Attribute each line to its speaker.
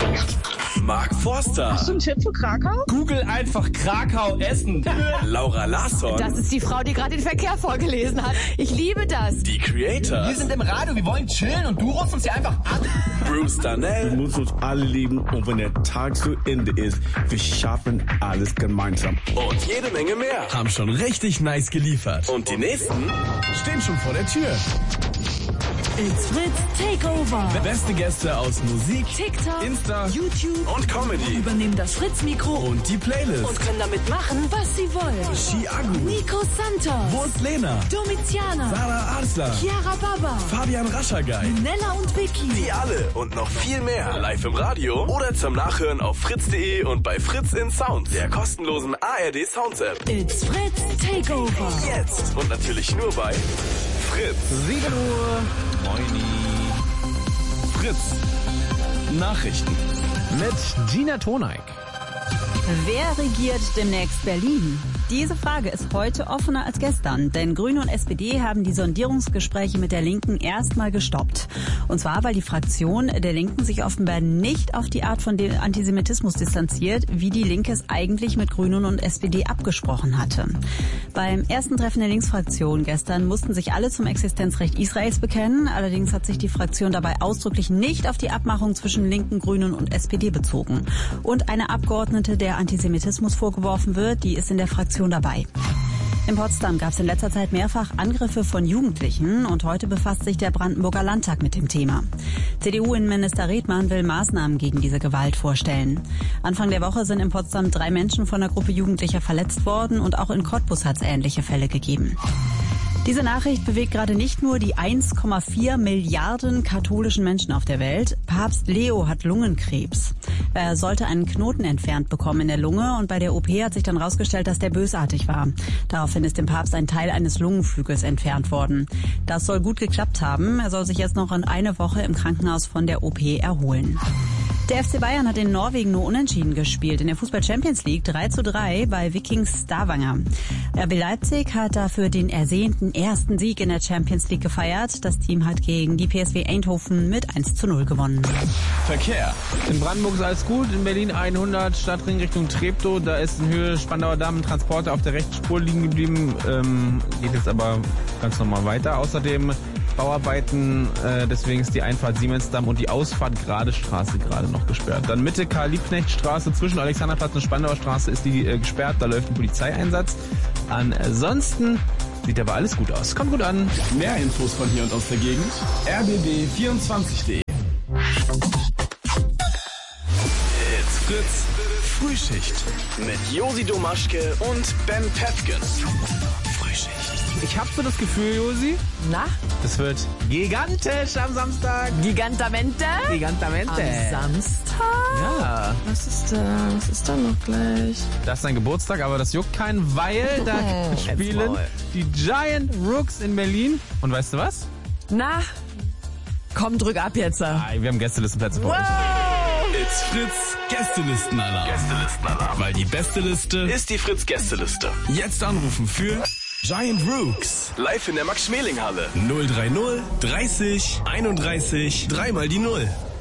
Speaker 1: Mark Forster.
Speaker 2: Hast du einen Tipp für Krakau?
Speaker 1: Google einfach Krakau essen. Laura Larsson.
Speaker 3: Das ist die Frau, die gerade den Verkehr vorgelesen hat. Ich liebe das.
Speaker 1: Die Creators.
Speaker 4: Wir sind im Radio, wir wollen chillen und du rufst uns hier einfach an.
Speaker 1: Bruce Darnell.
Speaker 5: Wir müssen uns alle lieben und wenn der Tag zu Ende ist, wir schaffen alles gemeinsam.
Speaker 1: Und jede Menge mehr. Haben schon richtig nice geliefert. Und die nächsten stehen schon vor der Tür.
Speaker 6: It's Fritz Takeover.
Speaker 1: Beste Gäste aus Musik,
Speaker 6: TikTok,
Speaker 1: Insta,
Speaker 6: YouTube
Speaker 1: und Comedy.
Speaker 6: übernehmen das Fritz-Mikro
Speaker 1: Und die Playlist.
Speaker 6: und können damit machen, was sie wollen.
Speaker 1: Chiago.
Speaker 6: Nico Santos,
Speaker 1: Wurst Lena.
Speaker 6: Domiziana,
Speaker 1: Sarah Arslan.
Speaker 6: Chiara Baba,
Speaker 1: Fabian Raschagay.
Speaker 6: Nella und Vicky.
Speaker 1: Die alle und noch viel mehr live im Radio oder zum Nachhören auf fritz.de und bei Fritz in Sound, der kostenlosen ARD Sounds App.
Speaker 6: It's Fritz Takeover.
Speaker 1: Jetzt und natürlich nur bei Fritz.
Speaker 7: 7 Uhr. Moini.
Speaker 1: Fritz. Nachrichten.
Speaker 7: Mit Gina Toneik.
Speaker 8: Wer regiert demnächst Berlin? Diese Frage ist heute offener als gestern, denn Grüne und SPD haben die Sondierungsgespräche mit der Linken erstmal gestoppt. Und zwar, weil die Fraktion der Linken sich offenbar nicht auf die Art von Antisemitismus distanziert, wie die Linke es eigentlich mit Grünen und SPD abgesprochen hatte. Beim ersten Treffen der Linksfraktion gestern mussten sich alle zum Existenzrecht Israels bekennen. Allerdings hat sich die Fraktion dabei ausdrücklich nicht auf die Abmachung zwischen Linken, Grünen und SPD bezogen. Und eine Abgeordnete, der Antisemitismus vorgeworfen wird, die ist in der Fraktion dabei. In Potsdam gab es in letzter Zeit mehrfach Angriffe von Jugendlichen und heute befasst sich der Brandenburger Landtag mit dem Thema. CDU-Innenminister Redmann will Maßnahmen gegen diese Gewalt vorstellen. Anfang der Woche sind in Potsdam 3 Menschen von einer Gruppe Jugendlicher verletzt worden und auch in Cottbus hat es ähnliche Fälle gegeben. Diese Nachricht bewegt gerade nicht nur die 1,4 Milliarden katholischen Menschen auf der Welt. Papst Leo hat Lungenkrebs. Er sollte einen Knoten entfernt bekommen in der Lunge und bei der OP hat sich dann rausgestellt, dass der bösartig war. Daraufhin ist dem Papst ein Teil eines Lungenflügels entfernt worden. Das soll gut geklappt haben. Er soll sich jetzt noch in einer Woche im Krankenhaus von der OP erholen. Der FC Bayern hat in Norwegen nur unentschieden gespielt. In der Fußball-Champions League 3:3 bei Vikings Stavanger. RB Leipzig hat dafür den ersehnten ersten Sieg in der Champions League gefeiert. Das Team hat gegen die PSV Eindhoven mit 1:0 gewonnen.
Speaker 1: Verkehr.
Speaker 7: In Brandenburg ist alles gut. In Berlin 100 Stadtring Richtung Treptow. Da ist in Höhe Spandauer Damm ein Transporter auf der rechten Spur liegen geblieben. Geht jetzt aber ganz normal weiter. Außerdem Bauarbeiten, deswegen ist die Einfahrt Siemensdamm und die Ausfahrt Gradestraße gerade noch gesperrt. Dann Mitte Karl-Liebknecht-Straße zwischen Alexanderplatz und Spandauer Straße ist die gesperrt, da läuft ein Polizeieinsatz. Ansonsten sieht aber alles gut aus. Kommt gut an.
Speaker 1: Mehr Infos von hier und aus der Gegend. rbb24.de. It's Fritz Frühschicht mit Josi Domaschke und Ben Pepken. Frühschicht.
Speaker 7: Ich habe so das Gefühl, Josi,
Speaker 3: Na?
Speaker 7: das wird gigantisch am Samstag.
Speaker 3: Gigantamente?
Speaker 7: Gigantamente.
Speaker 3: Am Samstag?
Speaker 7: Ja,
Speaker 3: Was ist da noch gleich?
Speaker 7: das ist sein Geburtstag, aber das juckt keinen, weil da spielen
Speaker 3: Maul.
Speaker 7: die Giant Rooks in Berlin. Und weißt du was?
Speaker 3: Na? Komm, drück ab jetzt.
Speaker 7: Wir haben Gästelistenplätze für euch.
Speaker 1: It's Fritz Gästelistenalarm. Weil die beste Liste ist die Fritz Gästeliste. Jetzt anrufen für Giant Rooks. Live in der Max-Schmeling-Halle. 030 30 31 3 mal die 0.